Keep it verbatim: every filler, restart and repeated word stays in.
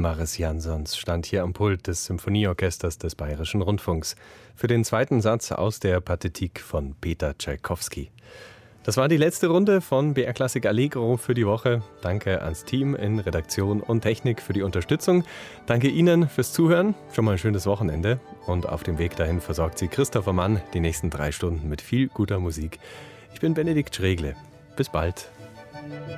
Maris Jansons stand hier am Pult des Symphonieorchesters des Bayerischen Rundfunks für den zweiten Satz aus der Pathetik von Peter Tschaikowski. Das war die letzte Runde von B R Classic Allegro für die Woche. Danke ans Team in Redaktion und Technik für die Unterstützung. Danke Ihnen fürs Zuhören. Schon mal ein schönes Wochenende. Und auf dem Weg dahin versorgt Sie Christopher Mann die nächsten drei Stunden mit viel guter Musik. Ich bin Benedikt Schregle. Bis bald.